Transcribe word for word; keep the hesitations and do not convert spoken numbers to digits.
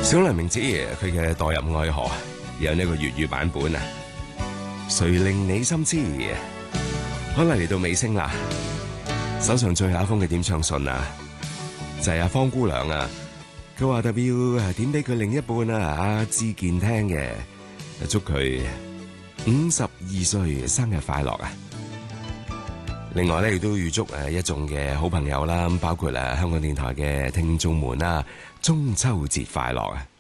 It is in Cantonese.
小梁明子佢嘅墮入愛河有呢個粵語版本啊，誰令你心痴？可能嚟到尾聲啦，手上最後一封嘅點唱信啊，就係阿方姑娘啊，佢話特別要點俾佢另一半啊阿志健聽嘅，祝佢五十二歲生日快樂啊！另外咧，亦都預祝誒一眾嘅好朋友啦，包括誒香港電台嘅聽眾們啦，中秋節快樂啊！